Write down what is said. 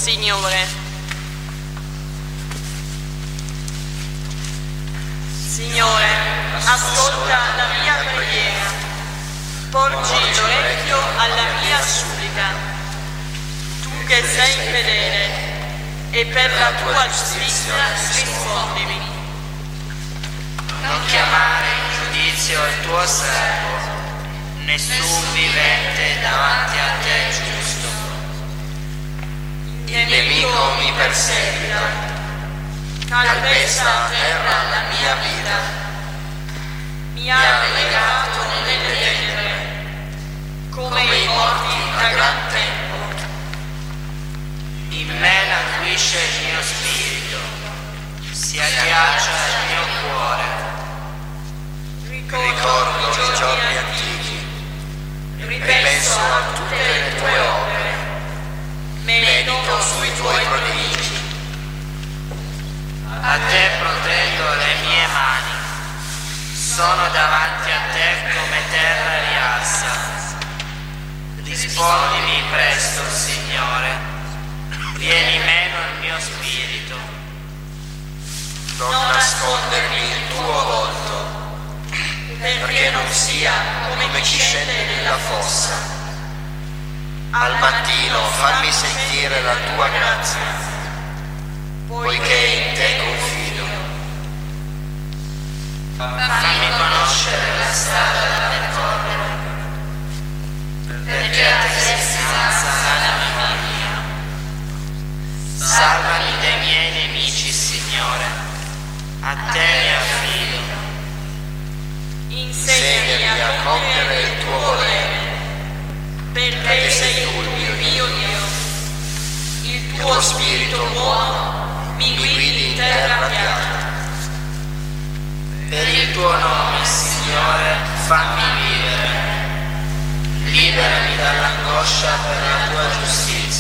Signore, ascolta la mia preghiera, porgi l'orecchio alla mia supplica. Tu che sei fedele e per la tua giustizia rispondimi. Non chiamare in giudizio il tuo servo, nessun vivente davanti a te giusto. Il nemico mi perseguita, calpesta a terra la mia vita, Mi ha relegato nelle tenebre, come i morti da gran tempo. in me languisce il mio spirito, si aghiaccia il mio cuore. Ricordo i giorni antichi, ripenso a tutte le tue opere, medito sui tuoi prodigi. A te protendo le mie mani, sono davanti a te come terra riarsa. Rispondimi presto, Signore, vieni meno il mio spirito. Non nascondermi il tuo volto, perché non sia come chi scende nella fossa. Al mattino fammi sentire la tua grazia, poiché in te confido. Fammi conoscere la strada da percorrere, perché a te si alza l'anima mia. Salvami dai miei nemici, Signore, a te mi affido. Insegnami a compiere il tuo volere, perché sei tu il mio Dio. Il tuo spirito buono mi guidi in terra piana. Per il tuo nome, Signore, fammi vivere. Liberami dall'angoscia per la tua giustizia.